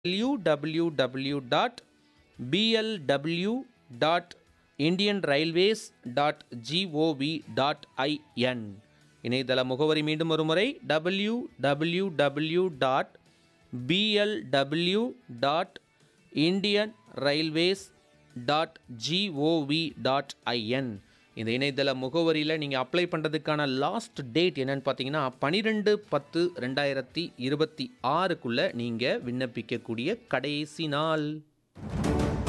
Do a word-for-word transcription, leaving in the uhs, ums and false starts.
W W W dot P L W dot Indian railways dot gov dot IN. இணையதள முகவரி மீண்டும் ஒரு முறை W W W dot P L W dot Indian railways dot gov dot IN. இந்த இணையதள முகவரியில் நீங்கள் apply பண்ணுறதுக்கான லாஸ்ட் டேட் என்னென்னு பார்த்தீங்கன்னா பன்னிரெண்டு பத்து ரெண்டாயிரத்தி இருபத்தி ஆறுக்குள்ளே நீங்கள் விண்ணப்பிக்கக்கூடிய கடைசி நாள்.